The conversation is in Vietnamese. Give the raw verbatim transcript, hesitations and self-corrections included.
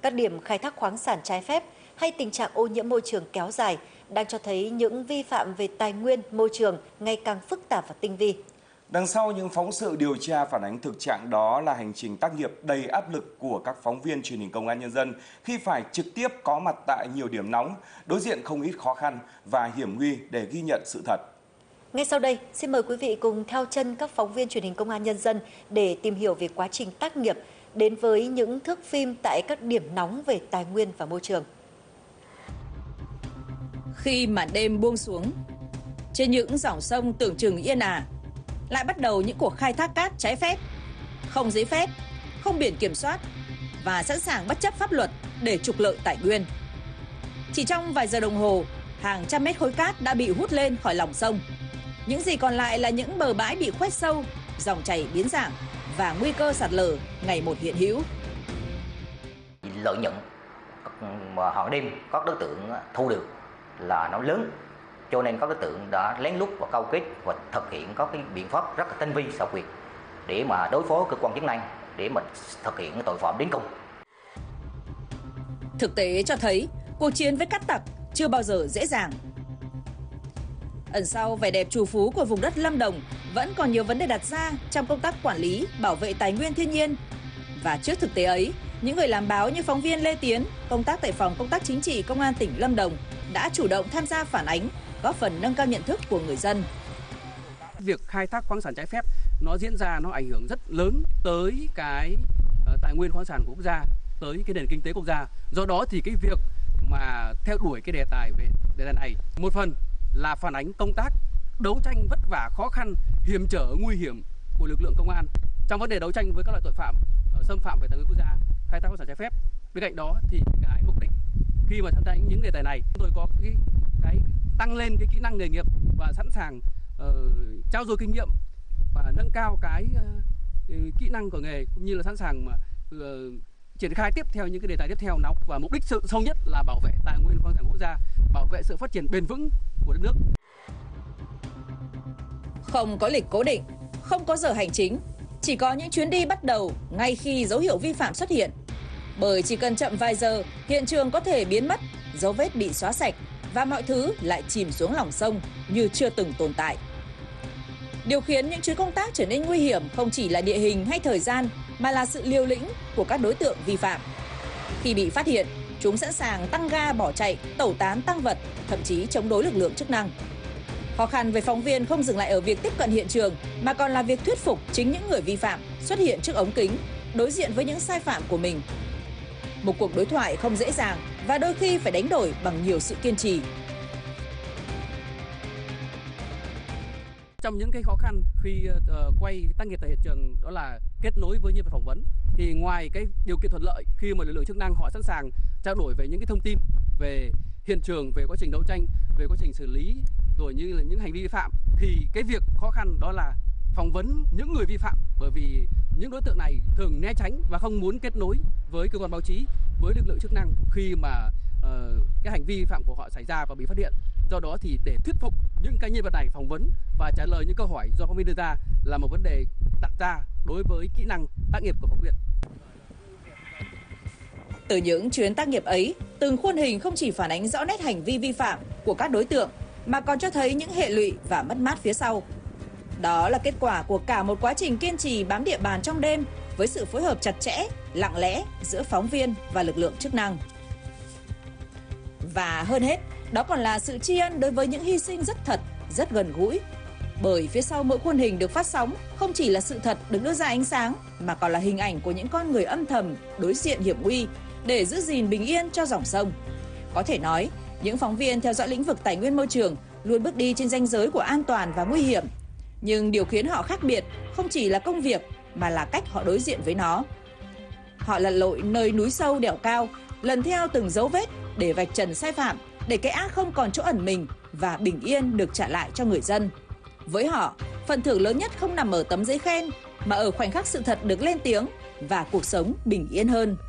các điểm khai thác khoáng sản trái phép hay tình trạng ô nhiễm môi trường kéo dài đang cho thấy những vi phạm về tài nguyên môi trường ngày càng phức tạp và tinh vi. Đằng sau những phóng sự điều tra phản ánh thực trạng đó là hành trình tác nghiệp đầy áp lực của các phóng viên truyền hình Công an Nhân dân khi phải trực tiếp có mặt tại nhiều điểm nóng, đối diện không ít khó khăn và hiểm nguy để ghi nhận sự thật. Ngay sau đây, xin mời quý vị cùng theo chân các phóng viên truyền hình Công an Nhân dân để tìm hiểu về quá trình tác nghiệp, đến với những thước phim tại các điểm nóng về tài nguyên và môi trường. Khi màn đêm buông xuống, trên những dòng sông tưởng chừng yên ả, lại bắt đầu những cuộc khai thác cát trái phép, không giấy phép, không biển kiểm soát và sẵn sàng bất chấp pháp luật để trục lợi tài nguyên. Chỉ trong vài giờ đồng hồ, hàng trăm mét khối cát đã bị hút lên khỏi lòng sông. Những gì còn lại là những bờ bãi bị khoét sâu, dòng chảy biến dạng và nguy cơ sạt lở ngày một hiện hữu. Lợi nhuận mà hàng đêm các đối tượng thu được là nó lớn, cho nên các đối tượng đã lén lút và câu kết và thực hiện các cái biện pháp rất là tinh vi xảo quyệt để mà đối phó cơ quan chức năng, để mà thực hiện tội phạm đến cùng. Thực tế cho thấy cuộc chiến với cát tặc chưa bao giờ dễ dàng. Ẩn sau vẻ đẹp trù phú của vùng đất Lâm Đồng vẫn còn nhiều vấn đề đặt ra trong công tác quản lý, bảo vệ tài nguyên thiên nhiên. Và trước thực tế ấy, những người làm báo như phóng viên Lê Tiến, công tác tại phòng công tác chính trị Công an tỉnh Lâm Đồng đã chủ động tham gia phản ánh, góp phần nâng cao nhận thức của người dân. Việc khai thác khoáng sản trái phép nó diễn ra nó ảnh hưởng rất lớn tới cái uh, tài nguyên khoáng sản của quốc gia, tới cái nền kinh tế quốc gia. Do đó thì cái việc mà theo đuổi cái đề tài về đề tài này, một phần là phản ánh công tác đấu tranh vất vả, khó khăn, hiểm trở, nguy hiểm của lực lượng công an trong vấn đề đấu tranh với các loại tội phạm uh, xâm phạm về tài nguyên quốc gia, khai thác khoáng sản trái phép. Bên cạnh đó thì cái mục đích khi mà tham gia những đề tài này, chúng tôi có cái, cái tăng lên cái kỹ năng nghề nghiệp và sẵn sàng uh, trao dồi kinh nghiệm và nâng cao cái uh, kỹ năng của nghề, cũng như là sẵn sàng mà uh, triển khai tiếp theo những cái đề tài tiếp theo nóng, và mục đích sự sâu nhất là bảo vệ tài nguyên khoáng sản quốc gia, bảo vệ sự phát triển bền vững của đất nước. Không có lịch cố định, không có giờ hành chính, chỉ có những chuyến đi bắt đầu ngay khi dấu hiệu vi phạm xuất hiện. Bởi chỉ cần chậm vài giờ, hiện trường có thể biến mất, dấu vết bị xóa sạch và mọi thứ lại chìm xuống lòng sông như chưa từng tồn tại. Điều khiến những chuyến công tác trở nên nguy hiểm không chỉ là địa hình hay thời gian, mà là sự liều lĩnh của các đối tượng vi phạm. Khi bị phát hiện, chúng sẵn sàng tăng ga bỏ chạy, tẩu tán tang vật, thậm chí chống đối lực lượng chức năng. Khó khăn với phóng viên không dừng lại ở việc tiếp cận hiện trường, mà còn là việc thuyết phục chính những người vi phạm xuất hiện trước ống kính, đối diện với những sai phạm của mình. Một cuộc đối thoại không dễ dàng và đôi khi phải đánh đổi bằng nhiều sự kiên trì. Trong những cái khó khăn khi uh, quay tác nghiệp tại hiện trường đó là kết nối với nhân vật phỏng vấn, thì ngoài cái điều kiện thuận lợi khi mà lực lượng chức năng họ sẵn sàng trao đổi về những cái thông tin về hiện trường, về quá trình đấu tranh, về quá trình xử lý, rồi như là những hành vi vi phạm, thì cái việc khó khăn đó là phỏng vấn những người vi phạm, bởi vì những đối tượng này thường né tránh và không muốn kết nối với cơ quan báo chí, với lực lượng chức năng khi mà uh, cái hành vi vi phạm của họ xảy ra và bị phát hiện. Do đó thì để thuyết phục những cái nhân vật này phỏng vấn và trả lời những câu hỏi do phóng viên đưa ra là một vấn đề đặt ra đối với kỹ năng tác nghiệp của phóng viên. Từ những chuyến tác nghiệp ấy, từng khuôn hình không chỉ phản ánh rõ nét hành vi vi phạm của các đối tượng, mà còn cho thấy những hệ lụy và mất mát phía sau. Đó là kết quả của cả một quá trình kiên trì bám địa bàn trong đêm với sự phối hợp chặt chẽ, lặng lẽ giữa phóng viên và lực lượng chức năng. Và hơn hết, đó còn là sự tri ân đối với những hy sinh rất thật, rất gần gũi. Bởi phía sau mỗi khuôn hình được phát sóng không chỉ là sự thật được đưa ra ánh sáng, mà còn là hình ảnh của những con người âm thầm đối diện hiểm nguy để giữ gìn bình yên cho dòng sông. Có thể nói, những phóng viên theo dõi lĩnh vực tài nguyên môi trường luôn bước đi trên ranh giới của an toàn và nguy hiểm. Nhưng điều khiến họ khác biệt không chỉ là công việc, mà là cách họ đối diện với nó. Họ lặn lội nơi núi sâu đèo cao, lần theo từng dấu vết để vạch trần sai phạm, để cái ác không còn chỗ ẩn mình và bình yên được trả lại cho người dân. Với họ, phần thưởng lớn nhất không nằm ở tấm giấy khen, mà ở khoảnh khắc sự thật được lên tiếng và cuộc sống bình yên hơn.